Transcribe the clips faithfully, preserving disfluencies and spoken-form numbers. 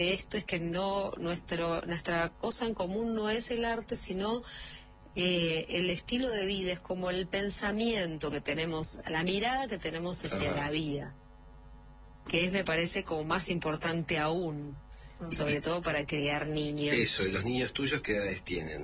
esto es que no nuestro nuestra cosa en común no es el arte, sino eh, el estilo de vida, es como el pensamiento que tenemos, la mirada que tenemos hacia Ajá. la vida, que es, me parece, como más importante aún, sobre Y, todo para criar niños. Eso, ¿y los niños tuyos qué edades tienen?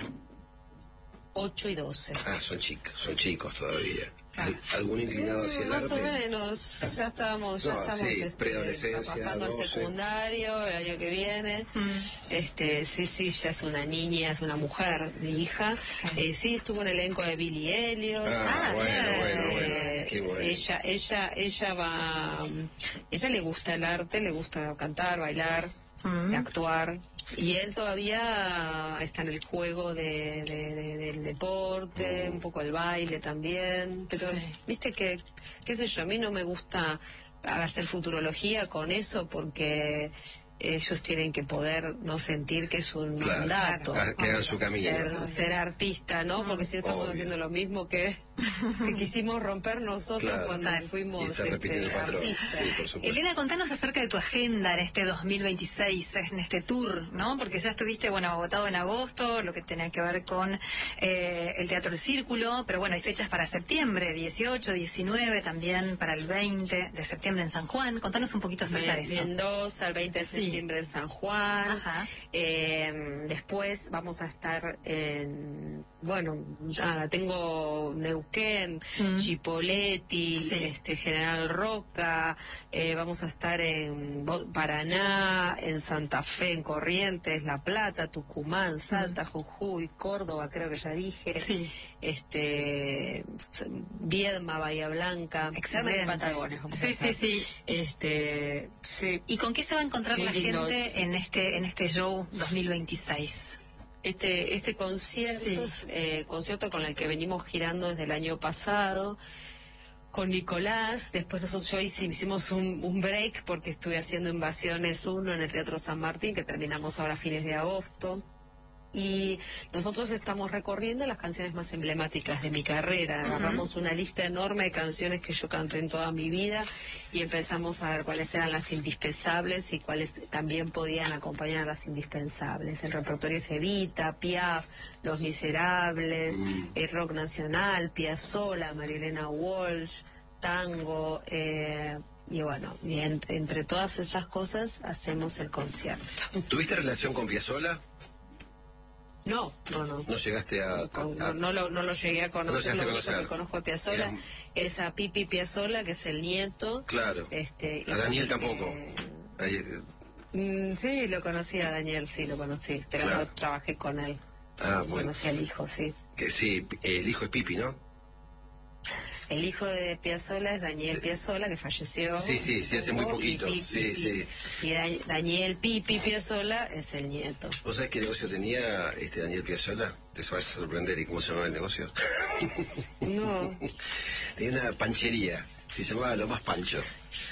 ocho y doce. Ah, son chicos, son chicos todavía. ¿Al, ¿Algún inclinado hacia el Más arte? o menos, ya estamos, ya No, estamos sí, este, preadolescencia, pasando al doce. secundario el año que viene. Mm. Este, sí, sí, ya es una niña, es una mujer, mi hija. Sí. Eh, sí, estuvo en el elenco de Billy Elliot. Ah, Ah, bueno, bien. bueno, bueno, Eh, qué bueno. ella, ella, ella va, ella le gusta el arte, le gusta cantar, bailar, Mm. actuar. Y él todavía está en el juego de, de- de- del deporte, un poco el baile también. Pero, Sí. viste que, qué sé yo, a mí no me gusta hacer futurología con eso porque ellos tienen que poder no sentir que es un Claro, mandato. ah, que hagan su camino. Ser, ser artista, ¿no? Porque si no estamos Obvio. haciendo lo mismo que, que quisimos romper nosotros Claro. cuando Total. Y fuimos está repitiendo el este, patrón. artistas. Sí, por supuesto. Elena, contanos acerca de tu agenda en este dos mil veintiséis, en este tour, ¿no? Porque ya estuviste, bueno, agotado en agosto, lo que tenía que ver con eh, el Teatro El Círculo, pero bueno, hay fechas para septiembre, dieciocho, diecinueve, también para el veinte de septiembre en San Juan. Contanos un poquito acerca de eso. Mendoza, el veinte de Sí. septiembre en San Juan. Ajá. Eh, después vamos a estar en, bueno, nada, tengo Neuquén, Mm. Chipoleti, Sí. este, General Roca, eh, vamos a estar en Bo- Paraná, en Santa Fe, en Corrientes, La Plata, Tucumán, Salta, Jujuy, Córdoba, creo que ya dije. Sí. Este, Viedma, Bahía Blanca, Excelente. Patagones. vamos a Sí, sí, estar. sí. Este, sí. ¿Y con qué se va a encontrar Qué la lindo. gente en este en este show dos mil veintiséis? Este, este concierto, Sí. eh, concierto con el que venimos girando desde el año pasado, con Nicolás. Después nosotros yo hice- hicimos un, un break porque estuve haciendo Invasiones uno en el Teatro San Martín, que terminamos ahora a fines de agosto. Y nosotros estamos recorriendo las canciones más emblemáticas de mi carrera. Agarramos una lista enorme de canciones que yo canté en toda mi vida y empezamos a ver cuáles eran las indispensables y cuáles también podían acompañar a las indispensables. El repertorio es Evita, Piaf, Los Miserables, Mm. el rock nacional, Piazzolla, Marilena Walsh, tango, eh, y bueno, y en- entre todas esas cosas hacemos el concierto. ¿Tuviste relación con Piazzolla? No, no, no. ¿No llegaste a...? a- Con- a- no, no lo, no lo llegué a No conocer, llegaste a lo único conocer. que conozco de Piazzolla Era- es a Pipi Piazzolla, que es el nieto. Claro. Este, y A Daniel bueno, tampoco. eh, Ahí, eh, mm, sí, lo conocí a Daniel, sí, lo conocí, pero Claro. no trabajé con él. Ah, bueno. Conocí al hijo, sí. Que sí, el hijo es Pipi, ¿no? El hijo de Piazzolla es Daniel Piazzolla, que falleció. Sí, sí, sí, hace muy Y poquito. Pipi, Sí, Pipi. sí. Y Da- Daniel Pipi Piazzolla es el nieto. ¿Vos sabés qué negocio tenía este Daniel Piazzolla? Te vas a sorprender. ¿Y cómo se llamaba el negocio? No. Tenía una panchería. Se llamaba Lo Más Pancho.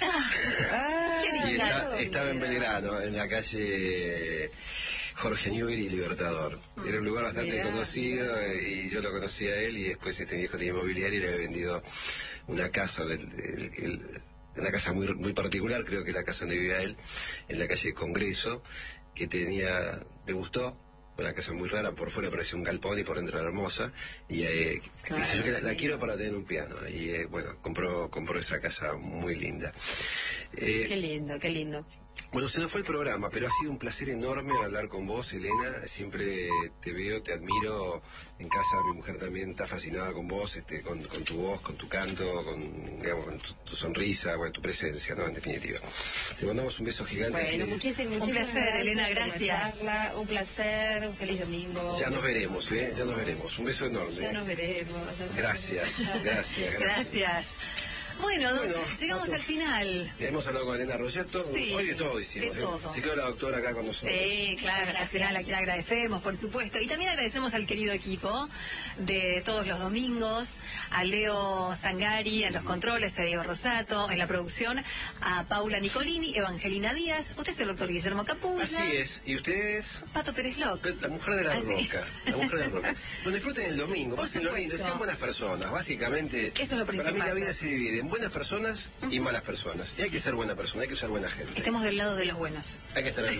Ah, Y está- claro. estaba en Belgrano, en la calle Jorge Newbery y Libertador. Era un lugar bastante Mirá. conocido eh, y yo lo conocí a él y después este viejo tenía inmobiliaria y le había vendido una casa, el- el- el- una casa muy muy particular, creo que la casa donde vivía él, en la calle Congreso, que tenía, le gustó. Una casa muy rara, por fuera parecía un galpón y por dentro era hermosa. Y eh, Claro. dice yo que la, la quiero para tener un piano. Y eh, bueno, compró, compró esa casa muy linda. Eh, Qué lindo, qué lindo. bueno, se nos fue el programa, pero ha sido un placer enorme hablar con vos, Elena. Siempre te veo, te admiro. En casa mi mujer también está fascinada con vos, este, con, con tu voz, con tu canto, con, digamos, con tu, tu sonrisa, bueno, tu presencia, ¿no? En definitiva. Te mandamos un beso gigante. Bueno, que muchísimas, Un muchísimas placer, gracias Elena, por la gracias. charla. Un placer, un feliz domingo. Ya nos veremos, ¿eh? Ya nos veremos. Un beso enorme. Ya nos veremos. Gracias, gracias, gracias. Gracias. Bueno, Bueno, llegamos Pato. al final. Hemos hablado con Elena Rogetto. Sí, Hoy de todo hicimos. de ¿eh? todo. Se quedó la doctora acá con nosotros. Sí, claro, al final aquí agradecemos, por supuesto. Y también agradecemos al querido equipo de todos los domingos, a Leo Zangari en los controles, a Diego Rosato en la producción, a Paula Nicolini, Evangelina Díaz, usted es el doctor Guillermo Capulla, Así es. ¿Y ustedes? Pato Pérez López. La mujer de la Así. roca. La mujer de la roca. Bueno, disfruten el domingo, Por pasen lo lindo, supuesto. sean buenas personas. Básicamente, Eso es lo para mí principal. la vida se divide en buenas personas y malas personas. Y hay que ser buena persona, hay que ser buena gente. Estemos del lado de los buenos. Hay que estar al